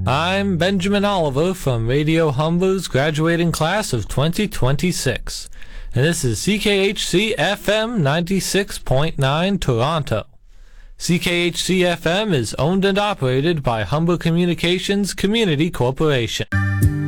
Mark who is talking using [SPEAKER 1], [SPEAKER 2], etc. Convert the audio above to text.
[SPEAKER 1] I'm Benjamin Oliver from Radio Humber's graduating class of 2026, and this is CKHC FM 96.9 Toronto. CKHC FM is owned and operated by Humber Communications Community Corporation.